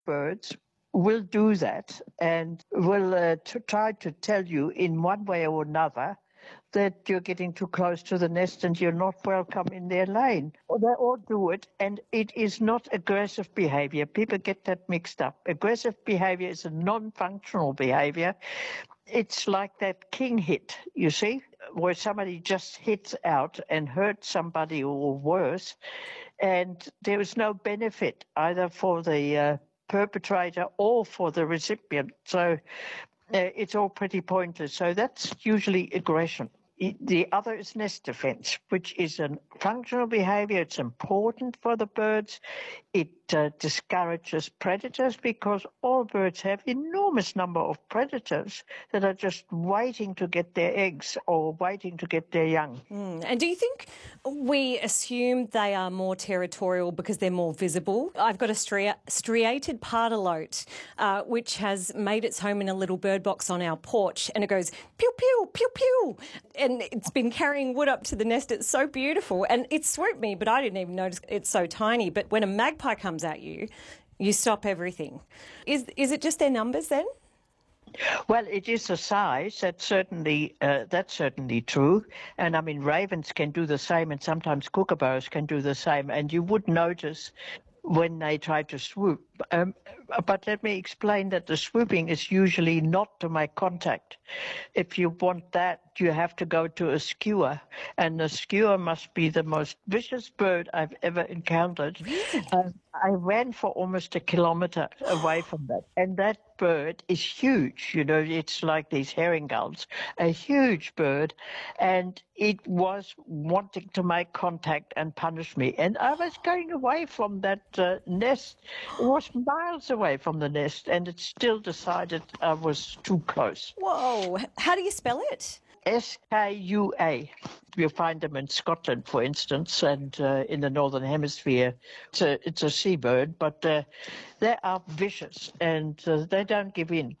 birds will do that and will try to tell you in one way or another that you're getting too close to the nest and you're not welcome in their lane. Or they all do it, and it is not aggressive behavior. People get that mixed up. Aggressive behavior is a non-functional behavior. It's like that king hit, you see, where somebody just hits out and hurts somebody or worse, and there is no benefit either for the perpetrator or for the recipient. So it's all pretty pointless. So that's usually aggression. The other is nest defense, which is a functional behavior. It's important for the birds. It discourages predators because all birds have enormous number of predators that are just waiting to get their eggs or waiting to get their young. And do you think we assume they are more territorial because they're more visible? I've got a striated pardalote, which has made its home in a little bird box on our porch, and it goes pew, pew, pew, pew. And it's been carrying wood up to the nest. It's so beautiful. And it swooped me, but I didn't even notice it's so tiny. But when a magpie comes at you, you stop everything. Is it just their numbers then? Well, it is a size. That's certainly true. And I mean, ravens can do the same, and sometimes kookaburras can do the same. And you would notice when they try to swoop. But let me explain that the swooping is usually not to make contact. If you want that, you have to go to a skua, and the skua must be the most vicious bird I've ever encountered. Really? I ran for almost 1 kilometer away from that, and that bird is huge. You know, it's like these herring gulls, a huge bird, and it was wanting to make contact and punish me. And I was going away from that nest. It was miles away from the nest, and it still decided I was too close. Whoa. How do you spell it? Skua. You find them in Scotland, for instance, and in the Northern Hemisphere. It's a seabird, but they are vicious, and they don't give in.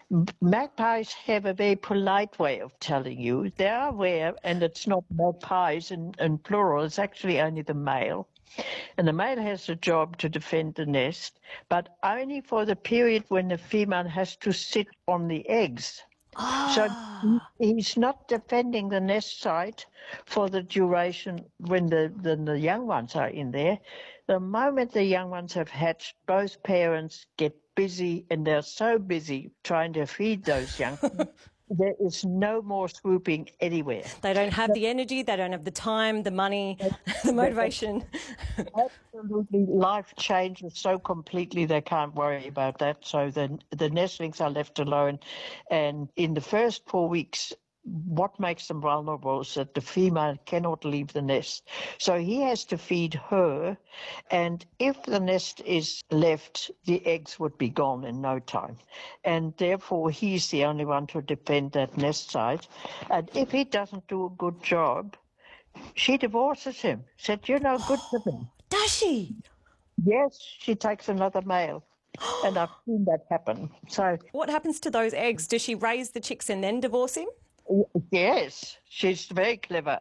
Magpies have a very polite way of telling you. They are aware, and it's not magpies in plural, it's actually only the male. And the male has a job to defend the nest, but only for the period when the female has to sit on the eggs. So he's not defending the nest site for the duration when the young ones are in there. The moment the young ones have hatched, both parents get busy, and they're so busy trying to feed those young. There is no more swooping anywhere. They don't have the energy, they don't have the time, the money, the motivation. Absolutely. Life changes so completely they can't worry about that. So the nestlings are left alone. And in the first 4 weeks, what makes them vulnerable is that the female cannot leave the nest. So he has to feed her, and if the nest is left, the eggs would be gone in no time. And therefore, he's the only one to defend that nest site. And if he doesn't do a good job, she divorces him, said, you're no good to him. Does she? Yes, she takes another male. And I've seen that happen. So what happens to those eggs? Does she raise the chicks and then divorce him? Yes, she's very clever.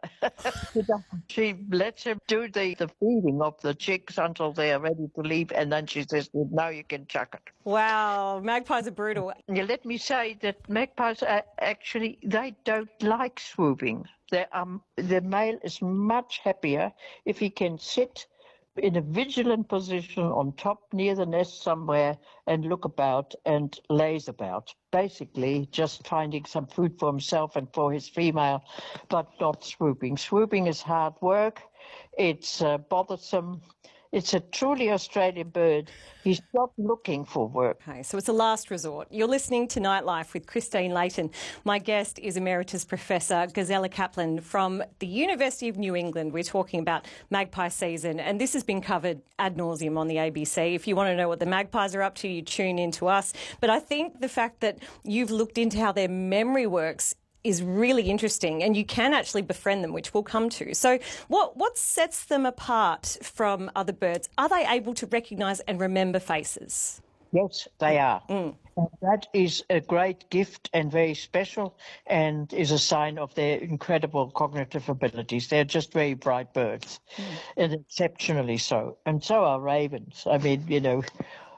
She lets him do the feeding of the chicks until they're ready to leave, and then she says, now you can chuck it. Wow, magpies are brutal. Let me say that magpies are actually, they don't like swooping. The male is much happier if he can sit in a vigilant position on top near the nest somewhere and look about and laze about. Basically, just finding some food for himself and for his female, but not swooping. Swooping is hard work. It's bothersome. It's a truly Australian bird. He's not looking for work. Okay, so it's a last resort. You're listening to Nightlife with Christine Layton. My guest is Emeritus Professor Gazella Kaplan from the University of New England. We're talking about magpie season, and this has been covered ad nauseum on the ABC. If you want to know what the magpies are up to, you tune in to us. But I think the fact that you've looked into how their memory works is really interesting, and you can actually befriend them, which we'll come to. So what sets them apart from other birds? Are they able to recognise and remember faces? Yes, they are. That is a great gift and very special, and is a sign of their incredible cognitive abilities. They're just very bright birds, and exceptionally so. And so are ravens. I mean,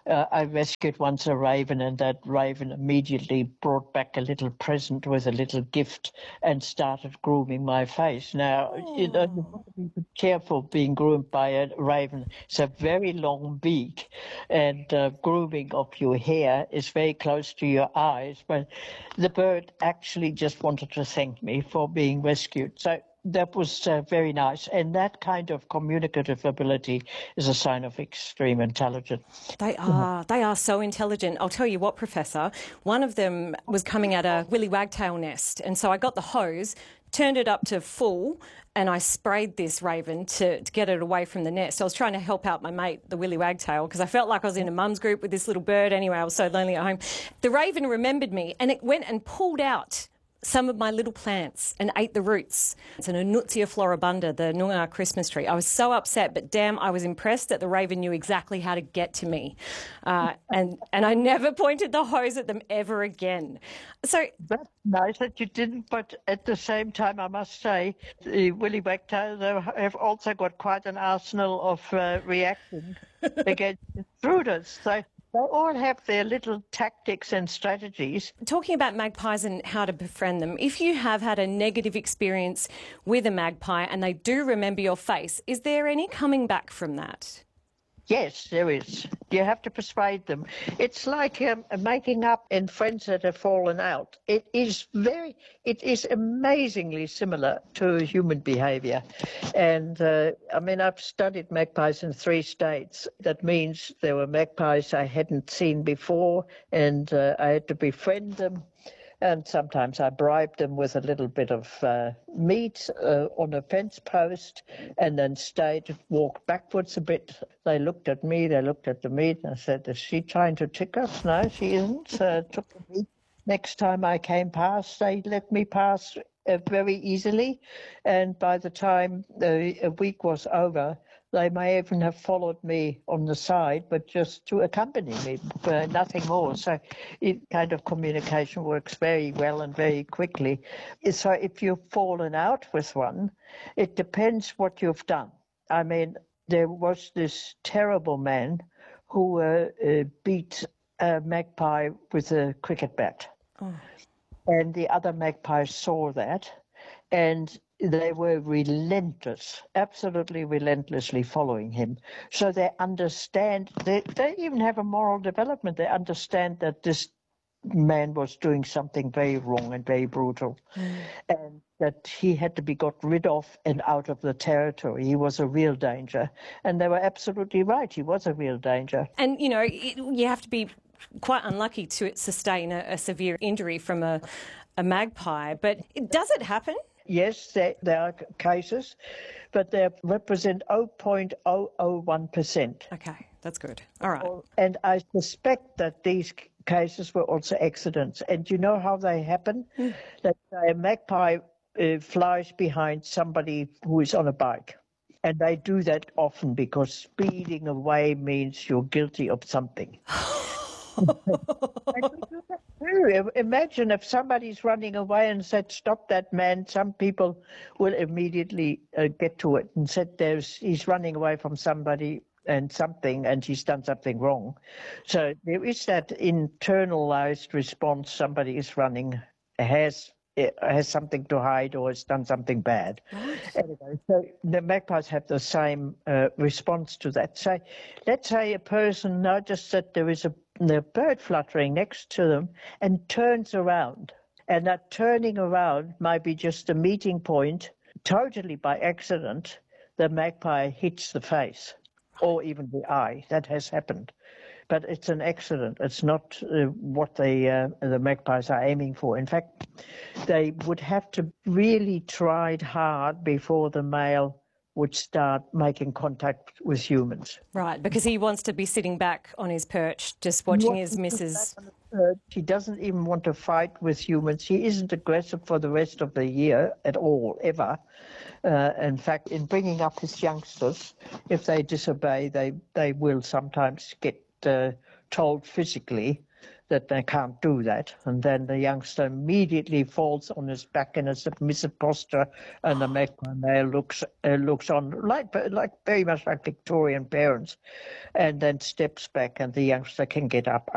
I rescued once a raven, and that raven immediately brought back a little present with a little gift and started grooming my face. Now, you've got to be careful being groomed by a raven. It's a very long beak, and grooming of your hair is very close to your eyes. But the bird actually just wanted to thank me for being rescued. So that was very nice. And that kind of communicative ability is a sign of extreme intelligence. They are so intelligent. I'll tell you what, Professor, one of them was coming at a willy wagtail nest. And so I got the hose, turned it up to full, and I sprayed this raven to get it away from the nest. I was trying to help out my mate, the willy wagtail, because I felt like I was in a mum's group with this little bird. Anyway, I was so lonely at home. The raven remembered me, and it went and pulled out some of my little plants and ate the roots. It's an Anuncia floribunda, the Noongar Christmas tree. I was so upset, but damn, I was impressed that the raven knew exactly how to get to me. And I never pointed the hose at them ever again. So that's nice that you didn't, but at the same time, I must say, the willy wagtail, they have also got quite an arsenal of reaction against intruders. So they all have their little tactics and strategies. Talking about magpies and how to befriend them, if you have had a negative experience with a magpie and they do remember your face, is there any coming back from that? Yes, there is. You have to persuade them. It's like making up in friends that have fallen out. It is amazingly similar to human behavior. And I've studied magpies in 3 states. That means there were magpies I hadn't seen before, and I had to befriend them. And sometimes I bribed them with a little bit of meat on a fence post, and then walked backwards a bit. They looked at me, they looked at the meat, and I said, "Is she trying to trick us?" No, she isn't. Took the meat. Next time I came past, they let me pass very easily. And by the time a week was over, they may even have followed me on the side, but just to accompany me, nothing more. So kind of communication works very well and very quickly. So if you've fallen out with one, it depends what you've done. I mean, there was this terrible man who beat a magpie with a cricket bat. Oh. And the other magpies saw that, and they were relentless, absolutely relentlessly following him. So they understand, they even have a moral development. They understand that this man was doing something very wrong and very brutal, and that he had to be got rid of and out of the territory. He was a real danger. And they were absolutely right. He was a real danger. And, you have to be quite unlucky to sustain a severe injury from a magpie. But does it happen? Yes, there are cases, but they represent 0.001%. Okay, that's good. All right. And I suspect that these cases were also accidents. And you know how they happen? That a magpie flies behind somebody who is on a bike. And they do that often because speeding away means you're guilty of something. Imagine if somebody's running away and said, "Stop that man." Some people will immediately get to it and said, he's running away from somebody and something, and he's done something wrong. So there is that internalized response. Somebody is running, has something to hide, or has done something bad. Right. Anyway, so the magpies have the same response to that. So let's say a person noticed that there is a bird fluttering next to them and turns around. And that turning around might be just a meeting point. Totally by accident, the magpie hits the face or even the eye. That has happened. But it's an accident. It's not what the magpies are aiming for. In fact, they would have to really try hard before the male would start making contact with humans. Right, because he wants to be sitting back on his perch, just watching his missus. He doesn't even want to fight with humans. He isn't aggressive for the rest of the year at all, ever. In fact, in bringing up his youngsters, if they disobey, they will sometimes get told physically that they can't do that. And then the youngster immediately falls on his back in a submissive posture, and the magpie male looks on like very much like Victorian parents, and then steps back, and the youngster can get up